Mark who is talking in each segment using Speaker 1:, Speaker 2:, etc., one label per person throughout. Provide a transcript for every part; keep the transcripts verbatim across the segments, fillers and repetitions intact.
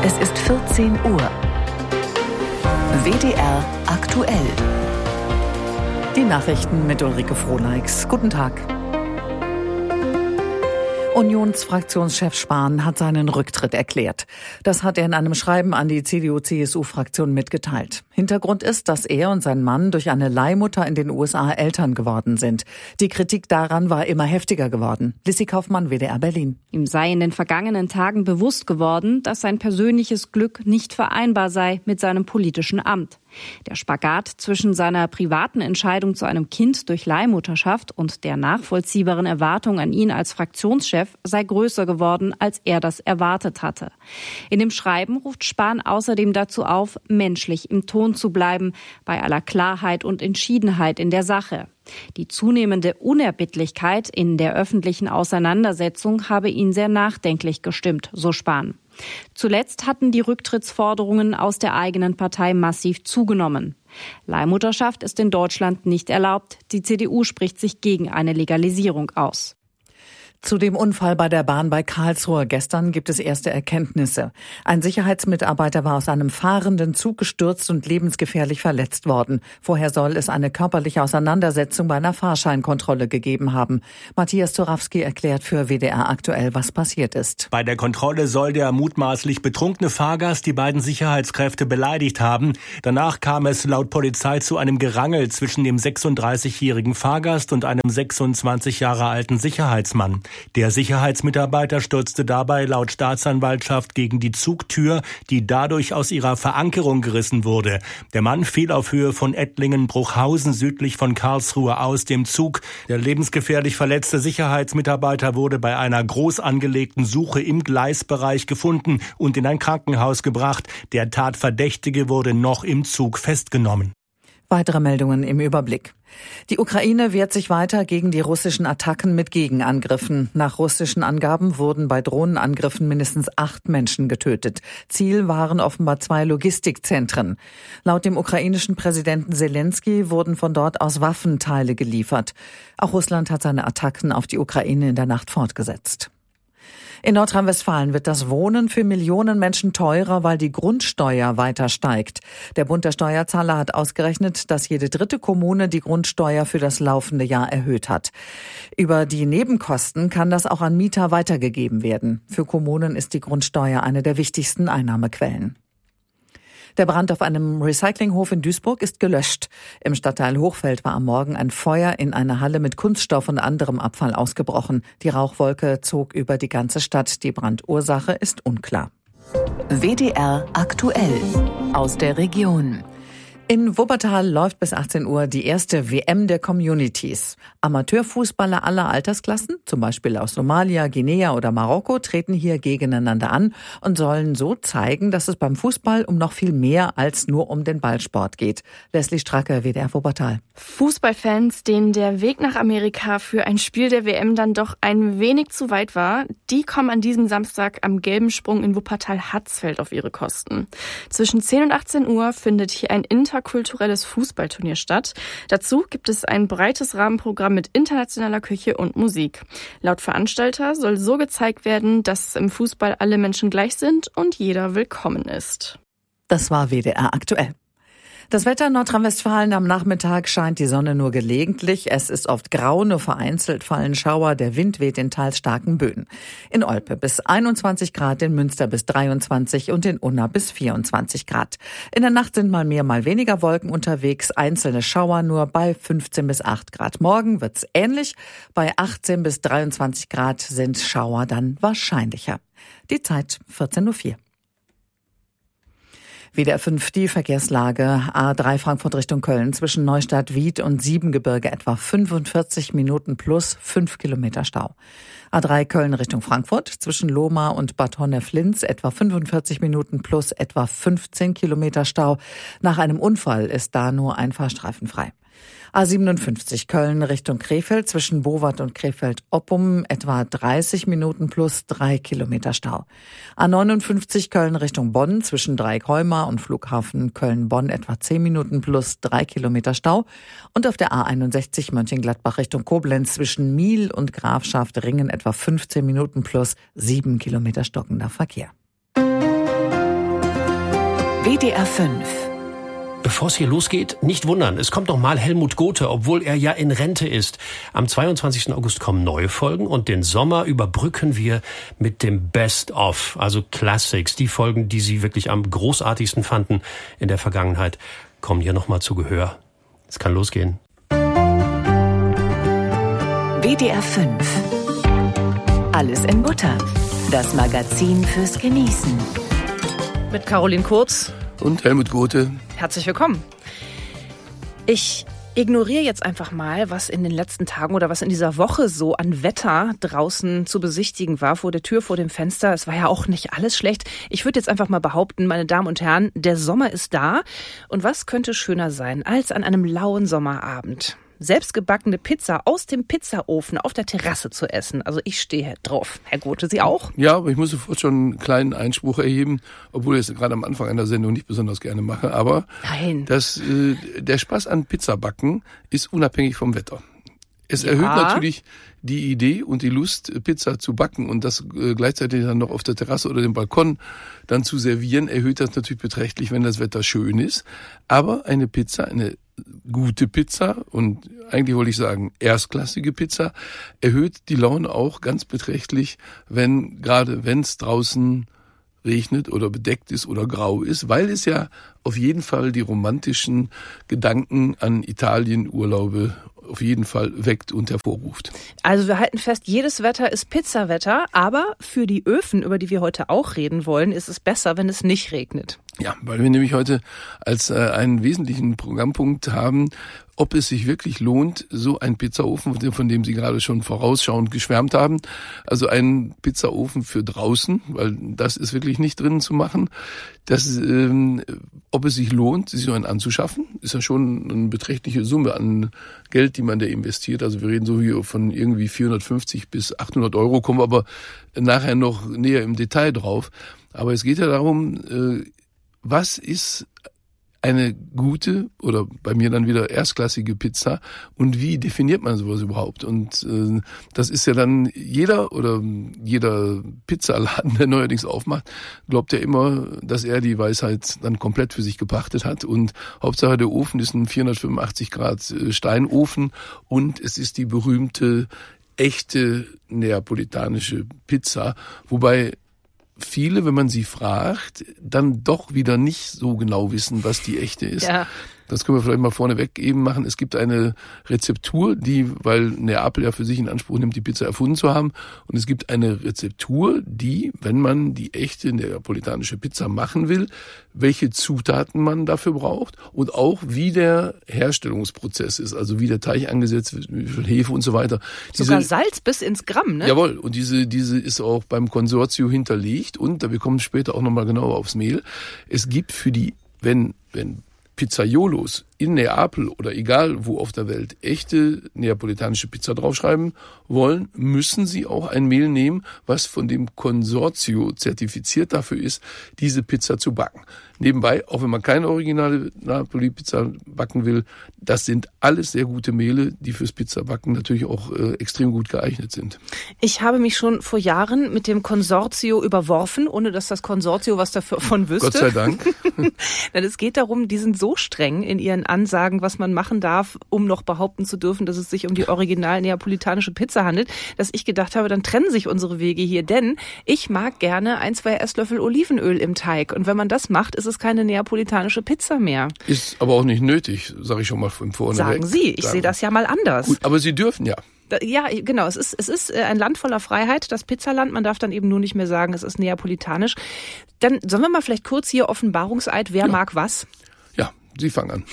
Speaker 1: Es ist vierzehn Uhr. W D R aktuell.
Speaker 2: Die Nachrichten mit Ulrike Frohneix. Guten Tag. Unionsfraktionschef Spahn hat seinen Rücktritt erklärt. Das hat er in einem Schreiben an die C D U-C S U-Fraktion mitgeteilt. Hintergrund ist, dass er und sein Mann durch eine Leihmutter in den U S A Eltern geworden sind. Die Kritik daran war immer heftiger geworden. Lissi Kaufmann, W D R Berlin.
Speaker 3: Ihm sei in den vergangenen Tagen bewusst geworden, dass sein persönliches Glück nicht vereinbar sei mit seinem politischen Amt. Der Spagat zwischen seiner privaten Entscheidung zu einem Kind durch Leihmutterschaft und der nachvollziehbaren Erwartung an ihn als Fraktionschef sei größer geworden, als er das erwartet hatte. In dem Schreiben ruft Spahn außerdem dazu auf, menschlich im Ton zu bleiben, bei aller Klarheit und Entschiedenheit in der Sache. Die zunehmende Unerbittlichkeit in der öffentlichen Auseinandersetzung habe ihn sehr nachdenklich gestimmt, so Spahn. Zuletzt hatten die Rücktrittsforderungen aus der eigenen Partei massiv zugenommen. Leihmutterschaft ist in Deutschland nicht erlaubt. Die C D U spricht sich gegen eine Legalisierung aus.
Speaker 2: Zu dem Unfall bei der Bahn bei Karlsruhe gestern gibt es erste Erkenntnisse. Ein Sicherheitsmitarbeiter war aus einem fahrenden Zug gestürzt und lebensgefährlich verletzt worden. Vorher soll es eine körperliche Auseinandersetzung bei einer Fahrscheinkontrolle gegeben haben. Matthias Zorawski erklärt für W D R aktuell, was passiert ist.
Speaker 4: Bei der Kontrolle soll der mutmaßlich betrunkene Fahrgast die beiden Sicherheitskräfte beleidigt haben. Danach kam es laut Polizei zu einem Gerangel zwischen dem sechsunddreißigjährigen Fahrgast und einem sechsundzwanzig Jahre alten Sicherheitsmann. Der Sicherheitsmitarbeiter stürzte dabei laut Staatsanwaltschaft gegen die Zugtür, die dadurch aus ihrer Verankerung gerissen wurde. Der Mann fiel auf Höhe von Ettlingen-Bruchhausen südlich von Karlsruhe aus dem Zug. Der lebensgefährlich verletzte Sicherheitsmitarbeiter wurde bei einer groß angelegten Suche im Gleisbereich gefunden und in ein Krankenhaus gebracht. Der Tatverdächtige wurde noch im Zug festgenommen.
Speaker 2: Weitere Meldungen im Überblick. Die Ukraine wehrt sich weiter gegen die russischen Attacken mit Gegenangriffen. Nach russischen Angaben wurden bei Drohnenangriffen mindestens acht Menschen getötet. Ziel waren offenbar zwei Logistikzentren. Laut dem ukrainischen Präsidenten Zelensky wurden von dort aus Waffenteile geliefert. Auch Russland hat seine Attacken auf die Ukraine in der Nacht fortgesetzt. In Nordrhein-Westfalen wird das Wohnen für Millionen Menschen teurer, weil die Grundsteuer weiter steigt. Der Bund der Steuerzahler hat ausgerechnet, dass jede dritte Kommune die Grundsteuer für das laufende Jahr erhöht hat. Über die Nebenkosten kann das auch an Mieter weitergegeben werden. Für Kommunen ist die Grundsteuer eine der wichtigsten Einnahmequellen. Der Brand auf einem Recyclinghof in Duisburg ist gelöscht. Im Stadtteil Hochfeld war am Morgen ein Feuer in einer Halle mit Kunststoff und anderem Abfall ausgebrochen. Die Rauchwolke zog über die ganze Stadt. Die Brandursache ist unklar.
Speaker 1: W D R aktuell aus der Region.
Speaker 2: In Wuppertal läuft bis achtzehn Uhr die erste W M der Communities. Amateurfußballer aller Altersklassen, zum Beispiel aus Somalia, Guinea oder Marokko, treten hier gegeneinander an und sollen so zeigen, dass es beim Fußball um noch viel mehr als nur um den Ballsport geht. Leslie Stracke, W D R Wuppertal.
Speaker 5: Fußballfans, denen der Weg nach Amerika für ein Spiel der W M dann doch ein wenig zu weit war, die kommen an diesem Samstag am Gelben Sprung in Wuppertal-Hatzfeld auf ihre Kosten. Zwischen zehn und achtzehn Uhr findet hier ein Inter kulturelles Fußballturnier statt. Dazu gibt es ein breites Rahmenprogramm mit internationaler Küche und Musik. Laut Veranstalter soll so gezeigt werden, dass im Fußball alle Menschen gleich sind und jeder willkommen ist.
Speaker 2: Das war W D R aktuell. Das Wetter in Nordrhein-Westfalen: am Nachmittag scheint die Sonne nur gelegentlich. Es ist oft grau, nur vereinzelt fallen Schauer. Der Wind weht in teils starken Böen. In Olpe bis einundzwanzig Grad, in Münster bis dreiundzwanzig und in Unna bis vierundzwanzig Grad. In der Nacht sind mal mehr, mal weniger Wolken unterwegs. Einzelne Schauer nur bei fünfzehn bis acht Grad. Morgen wird's ähnlich. Bei achtzehn bis dreiundzwanzig Grad sind Schauer dann wahrscheinlicher. Die Zeit vierzehn Uhr vier. W D R fünf, die Verkehrslage. A drei Frankfurt Richtung Köln zwischen Neustadt-Wied und Siebengebirge etwa fünfundvierzig Minuten plus fünf Kilometer Stau. A drei Köln Richtung Frankfurt zwischen Lohmar und Bad Honnef-Linz etwa fünfundvierzig Minuten plus etwa fünfzehn Kilometer Stau. Nach einem Unfall ist da nur ein Fahrstreifen frei. A siebenundfünfzig Köln Richtung Krefeld zwischen Bowat und Krefeld-Oppum etwa dreißig Minuten plus drei Kilometer Stau. A neunundfünfzig Köln Richtung Bonn zwischen Dreieck-Heumar und Flughafen Köln-Bonn etwa zehn Minuten plus drei Kilometer Stau. Und auf der A einundsechzig Mönchengladbach Richtung Koblenz zwischen Miel und Grafschaft Ringen etwa fünfzehn Minuten plus sieben Kilometer stockender Verkehr.
Speaker 1: W D R fünf.
Speaker 6: Bevor es hier losgeht, nicht wundern, es kommt noch mal Helmut Gothe, obwohl er ja in Rente ist. Am zweiundzwanzigsten August kommen neue Folgen und den Sommer überbrücken wir mit dem Best-of, also Classics. Die Folgen, die Sie wirklich am großartigsten fanden in der Vergangenheit, kommen hier noch mal zu Gehör. Es kann losgehen.
Speaker 1: W D R fünf. Alles in Butter. Das Magazin fürs Genießen.
Speaker 7: Mit Caroline Kurz
Speaker 8: und Helmut Gothe.
Speaker 7: Herzlich willkommen. Ich ignoriere jetzt einfach mal, was in den letzten Tagen oder was in dieser Woche so an Wetter draußen zu besichtigen war, vor der Tür, vor dem Fenster. Es war ja auch nicht alles schlecht. Ich würde jetzt einfach mal behaupten, meine Damen und Herren, der Sommer ist da. Und was könnte schöner sein, als an einem lauen Sommerabend selbstgebackene Pizza aus dem Pizzaofen auf der Terrasse zu essen? Also ich stehe drauf. Herr Gothe, Sie auch?
Speaker 8: Ja, aber ich muss sofort schon einen kleinen Einspruch erheben, obwohl ich es gerade am Anfang einer Sendung nicht besonders gerne mache. Aber
Speaker 7: Nein.
Speaker 8: Das, äh, der Spaß an Pizzabacken ist unabhängig vom Wetter. Es ja. erhöht natürlich die Idee und die Lust, Pizza zu backen und das äh, gleichzeitig dann noch auf der Terrasse oder dem Balkon dann zu servieren, erhöht das natürlich beträchtlich, wenn das Wetter schön ist. Aber eine Pizza, eine gute Pizza und eigentlich wollte ich sagen erstklassige Pizza, erhöht die Laune auch ganz beträchtlich, wenn gerade wenn es draußen regnet oder bedeckt ist oder grau ist, weil es ja auf jeden Fall die romantischen Gedanken an Italienurlaube auf jeden Fall weckt und hervorruft.
Speaker 7: Also wir halten fest, jedes Wetter ist Pizzawetter, aber für die Öfen, über die wir heute auch reden wollen, ist es besser, wenn es nicht regnet.
Speaker 8: Ja, weil wir nämlich heute als äh, einen wesentlichen Programmpunkt haben, ob es sich wirklich lohnt, so einen Pizzaofen, von dem Sie gerade schon vorausschauend geschwärmt haben, also einen Pizzaofen für draußen, weil das ist wirklich nicht drinnen zu machen, das, ähm, ob es sich lohnt, sich so einen anzuschaffen, ist ja schon eine beträchtliche Summe an Geld, die man da investiert. Also wir reden so hier von irgendwie vierhundertfünfzig bis achthundert Euro, kommen wir aber nachher noch näher im Detail drauf. Aber es geht ja darum, äh, was ist eine gute oder bei mir dann wieder erstklassige Pizza und wie definiert man sowas überhaupt? Und äh, das ist ja dann jeder oder jeder Pizzaladen, der neuerdings aufmacht, glaubt ja immer, dass er die Weisheit dann komplett für sich gepachtet hat und Hauptsache der Ofen ist ein vierhundertfünfundachtzig Grad Steinofen und es ist die berühmte echte neapolitanische Pizza, wobei viele, wenn man sie fragt, dann doch wieder nicht so genau wissen, was die echte ist. Ja. Das können wir vielleicht mal vorneweg eben machen. Es gibt eine Rezeptur, die, weil Neapel ja für sich in Anspruch nimmt, die Pizza erfunden zu haben. Und es gibt eine Rezeptur, die, wenn man die echte neapolitanische Pizza machen will, welche Zutaten man dafür braucht und auch wie der Herstellungsprozess ist, also wie der Teig angesetzt wird, wie viel Hefe und so weiter.
Speaker 7: Sogar diese, Salz bis ins Gramm, ne?
Speaker 8: Jawohl. Und diese, diese ist auch beim Consortio hinterlegt und da wir kommen später auch nochmal genauer aufs Mehl. Es gibt für die, wenn, wenn Pizzaiolos in Neapel oder egal wo auf der Welt echte neapolitanische Pizza draufschreiben wollen, müssen sie auch ein Mehl nehmen, was von dem Consortio zertifiziert dafür ist, diese Pizza zu backen. Nebenbei, auch wenn man keine originale Napoli-Pizza backen will, das sind alles sehr gute Mehle, die fürs Pizzabacken natürlich auch äh, extrem gut geeignet sind.
Speaker 7: Ich habe mich schon vor Jahren mit dem Consortio überworfen, ohne dass das Consortio was davon wüsste.
Speaker 8: Gott sei Dank.
Speaker 7: Denn es geht darum, die sind so streng in ihren Ansagen, was man machen darf, um noch behaupten zu dürfen, dass es sich um die original neapolitanische Pizza handelt, dass ich gedacht habe, dann trennen sich unsere Wege hier. Denn ich mag gerne ein, zwei Esslöffel Olivenöl im Teig. Und wenn man das macht, ist es keine neapolitanische Pizza mehr.
Speaker 8: Ist aber auch nicht nötig, sage ich schon mal von vorne
Speaker 7: Sagen
Speaker 8: weg.
Speaker 7: Sie, ich sehe das ja mal anders.
Speaker 8: Gut, aber Sie dürfen ja.
Speaker 7: Ja, genau. Es ist, es ist ein Land voller Freiheit, das Pizzaland. Man darf dann eben nur nicht mehr sagen, es ist neapolitanisch. Dann sollen wir mal vielleicht kurz hier Offenbarungseid, wer ja. mag was?
Speaker 8: Ja, Sie fangen an.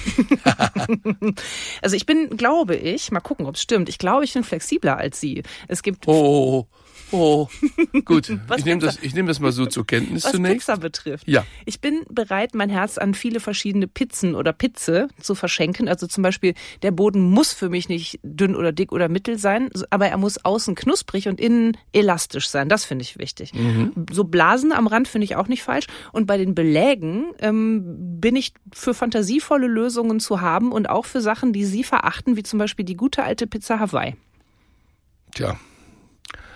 Speaker 7: Also ich bin, glaube ich, mal gucken, ob es stimmt. Ich glaube, ich bin flexibler als Sie. Es gibt...
Speaker 8: Oh, oh, gut. ich nehme das, ich nehme das mal so zur Kenntnis
Speaker 7: was
Speaker 8: zunächst.
Speaker 7: Was Pizza betrifft.
Speaker 8: Ja.
Speaker 7: Ich bin bereit, mein Herz an viele verschiedene Pizzen oder Pizze zu verschenken. Also zum Beispiel, der Boden muss für mich nicht dünn oder dick oder mittel sein, aber er muss außen knusprig und innen elastisch sein. Das finde ich wichtig. Mhm. So Blasen am Rand finde ich auch nicht falsch. Und bei den Belägen ähm, bin ich für fantasievolle Lösungen zu haben und auch für Sachen, die Sie verachten, wie zum Beispiel die gute alte Pizza Hawaii.
Speaker 8: Tja.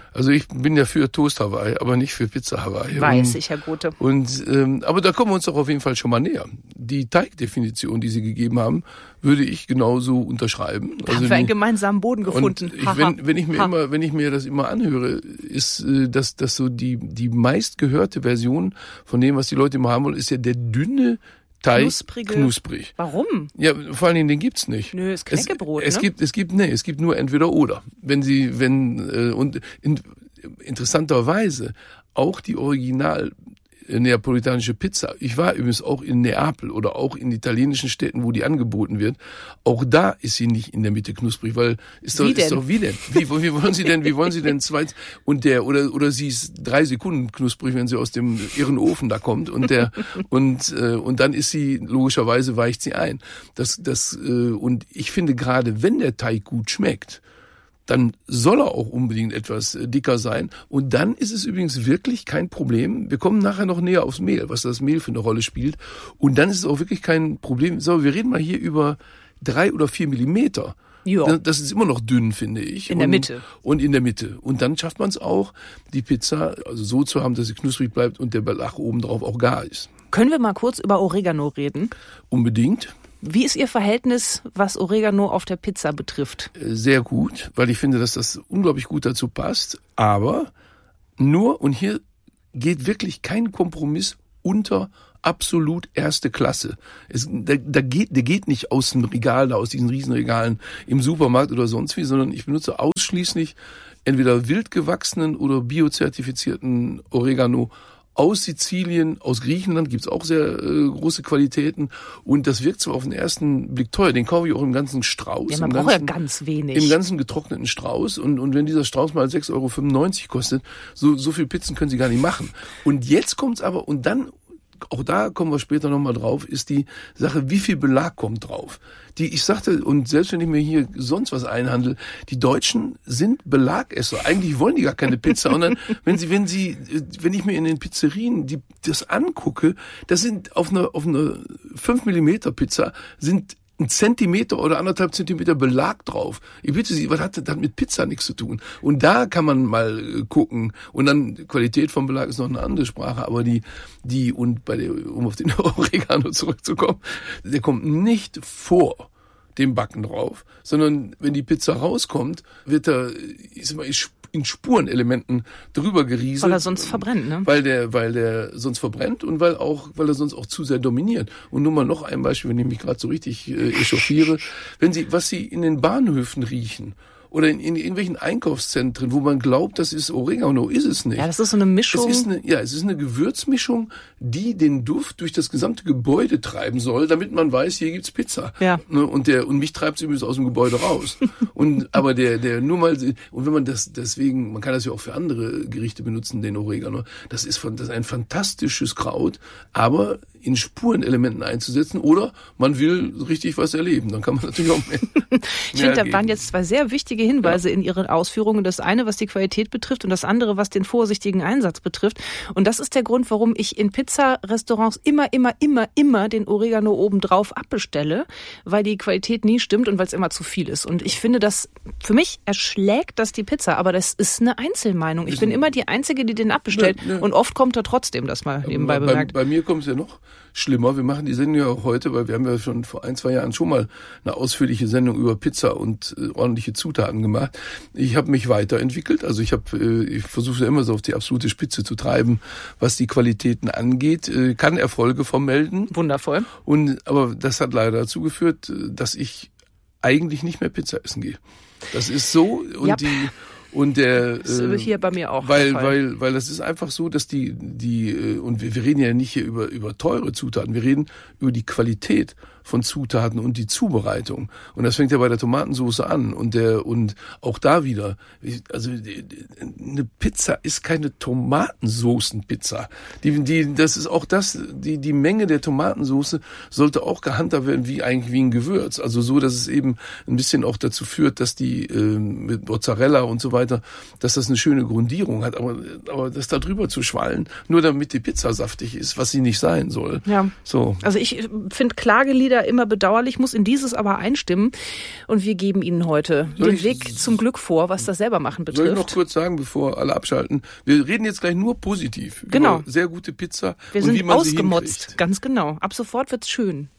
Speaker 8: Also ich bin ja für Toast Hawaii, aber nicht für Pizza Hawaii.
Speaker 7: Weiß ich, Herr Gothe.
Speaker 8: Und ähm, aber da kommen wir uns doch auf jeden Fall schon mal näher. Die Teigdefinition, die Sie gegeben haben, würde ich genauso unterschreiben.
Speaker 7: Da also haben wir einen gemeinsamen Boden gefunden.
Speaker 8: Und ich, wenn, wenn ich mir ha. immer, wenn ich mir das immer anhöre, ist, äh, dass dass so die die meistgehörte Version von dem, was die Leute immer haben wollen, ist ja der dünne Teig,
Speaker 7: Knusprige.
Speaker 8: knusprig.
Speaker 7: Warum?
Speaker 8: Ja, vor allen Dingen, den gibt's nicht.
Speaker 7: Nö, ist Knäckebrot,
Speaker 8: es, es
Speaker 7: ne?
Speaker 8: gibt, es gibt, nee, es gibt nur entweder oder. Wenn Sie, wenn, äh, und in, interessanterweise auch die Original neapolitanische Pizza. Ich war übrigens auch in Neapel oder auch in italienischen Städten, wo die angeboten wird. Auch da ist sie nicht in der Mitte knusprig, weil ist doch,
Speaker 7: wie
Speaker 8: ist doch wie denn? Wie, wie wollen Sie denn? Wie wollen Sie denn zwei und der oder oder sie ist drei Sekunden knusprig, wenn sie aus dem irren Ofen da kommt und der und äh, und dann ist sie logischerweise weicht sie ein. Das das äh, und ich finde gerade, wenn der Teig gut schmeckt, dann soll er auch unbedingt etwas dicker sein. Und dann ist es übrigens wirklich kein Problem. Wir kommen nachher noch näher aufs Mehl, was das Mehl für eine Rolle spielt. Und dann ist es auch wirklich kein Problem. So, wir reden mal hier über drei oder vier Millimeter.
Speaker 7: Ja.
Speaker 8: Das ist immer noch dünn, finde ich.
Speaker 7: In
Speaker 8: und,
Speaker 7: der Mitte.
Speaker 8: Und in der Mitte. Und dann schafft man es auch, die Pizza also so zu haben, dass sie knusprig bleibt und der Belag obendrauf auch gar ist.
Speaker 7: Können wir mal kurz über Oregano reden?
Speaker 8: Unbedingt.
Speaker 7: Wie ist Ihr Verhältnis, was Oregano auf der Pizza betrifft?
Speaker 8: Sehr gut, weil ich finde, dass das unglaublich gut dazu passt. Aber nur, und hier geht wirklich kein Kompromiss unter absolut erste Klasse. Es, da, da geht, der geht nicht aus dem Regal, da aus diesen Riesenregalen im Supermarkt oder sonst wie, sondern ich benutze ausschließlich entweder wild gewachsenen oder biozertifizierten Oregano aus Sizilien, aus Griechenland gibt's auch sehr äh, große Qualitäten und das wirkt zwar auf den ersten Blick teuer, den kaufe ich auch im ganzen Strauß.
Speaker 7: Ja, man braucht ja ganz wenig.
Speaker 8: Im ganzen getrockneten Strauß und und wenn dieser Strauß mal sechs Euro fünfundneunzig kostet, so so viel Pizzen können Sie gar nicht machen. Und jetzt kommt's aber, und dann, auch da kommen wir später nochmal drauf, ist die Sache, wie viel Belag kommt drauf. Die, ich sagte, und selbst wenn ich mir hier sonst was einhandle, die Deutschen sind Belagesser. Eigentlich wollen die gar keine Pizza. Und dann, wenn sie, wenn sie, wenn ich mir in den Pizzerien die, das angucke, das sind auf einer, auf einer fünf Millimeter Pizza sind ein Zentimeter oder anderthalb Zentimeter Belag drauf. Ich bitte Sie, was hat das mit Pizza nichts zu tun? Und da kann man mal gucken. Und dann Qualität vom Belag ist noch eine andere Sprache, aber die, die, und bei der, um auf den Oregano zurückzukommen, der kommt nicht vor dem Backen drauf, sondern wenn die Pizza rauskommt, wird er, ich sag mal, in Spurenelementen drüber gerieselt.
Speaker 7: Weil er sonst verbrennt, ne?
Speaker 8: Weil der, weil der sonst verbrennt und weil auch, weil er sonst auch zu sehr dominiert. Und nur mal noch ein Beispiel, wenn ich mich gerade so richtig äh, echauffiere. Wenn Sie, was Sie in den Bahnhöfen riechen, oder in, in irgendwelchen Einkaufszentren, wo man glaubt, das ist Oregano, ist es nicht.
Speaker 7: Ja, das ist so eine Mischung.
Speaker 8: Es ist eine, ja, es ist eine Gewürzmischung, die den Duft durch das gesamte Gebäude treiben soll, damit man weiß, hier gibt's Pizza.
Speaker 7: Ja.
Speaker 8: Und der, und mich treibt es übrigens aus dem Gebäude raus. und, aber der, der, nur mal, und wenn man das, deswegen, man kann das ja auch für andere Gerichte benutzen, den Oregano. Das ist von, das ist ein fantastisches Kraut, aber in Spurenelementen einzusetzen, oder man will richtig was erleben, dann kann man natürlich auch mehr.
Speaker 7: Ich finde, da waren jetzt zwei sehr wichtige Hinweise ja. in Ihren Ausführungen. Das eine, was die Qualität betrifft, und das andere, was den vorsichtigen Einsatz betrifft. Und das ist der Grund, warum ich in Pizzarestaurants immer, immer, immer, immer den Oregano obendrauf abbestelle, weil die Qualität nie stimmt und weil es immer zu viel ist. Und ich finde, das, für mich erschlägt das die Pizza, aber das ist eine Einzelmeinung. Ich bin immer die Einzige, die den abbestellt. Ja, ja. Und oft kommt er trotzdem, das mal nebenbei
Speaker 8: bei,
Speaker 7: bemerkt.
Speaker 8: Bei, bei mir kommt es ja noch schlimmer. Wir machen die Sendung ja auch heute, weil wir haben ja schon vor ein, zwei Jahren schon mal eine ausführliche Sendung über Pizza und äh, ordentliche Zutaten gemacht. Ich habe mich weiterentwickelt. Also ich habe, äh, ich versuche ja immer so auf die absolute Spitze zu treiben, was die Qualitäten angeht. Äh, kann Erfolge vermelden.
Speaker 7: Wundervoll.
Speaker 8: Und aber das hat leider dazu geführt, dass ich eigentlich nicht mehr Pizza essen gehe. Das ist so und
Speaker 7: Yep.
Speaker 8: die Und der,
Speaker 7: das ist hier bei mir auch.
Speaker 8: Weil, weil, weil das ist einfach so, dass die, die, und wir, wir reden ja nicht hier über, über teure Zutaten. Wir reden über die Qualität von Zutaten und die Zubereitung. Und das fängt ja bei der Tomatensauce an. Und der, und auch da wieder, also, eine Pizza ist keine Tomatensoßenpizza. Die, die, das ist auch das, die, die Menge der Tomatensauce sollte auch gehandhabt werden wie eigentlich wie ein Gewürz. Also so, dass es eben ein bisschen auch dazu führt, dass die, äh, mit Mozzarella und so weiter, dass das eine schöne Grundierung hat. Aber, aber das da drüber zu schwallen, nur damit die Pizza saftig ist, was sie nicht sein soll.
Speaker 7: Ja.
Speaker 8: So.
Speaker 7: Also ich finde Klagelieder ja immer bedauerlich, muss in dieses aber einstimmen. Und wir geben Ihnen heute
Speaker 8: Soll
Speaker 7: den
Speaker 8: ich,
Speaker 7: Weg zum Glück vor, was das Selbermachen betrifft.
Speaker 8: Soll ich noch kurz sagen, bevor alle abschalten? Wir reden jetzt gleich nur positiv
Speaker 7: genau.
Speaker 8: über sehr gute Pizza
Speaker 7: wir
Speaker 8: und
Speaker 7: sind
Speaker 8: wie man
Speaker 7: ausgemotzt,
Speaker 8: sie hinkriegt.
Speaker 7: ganz genau. Ab sofort wird's schön.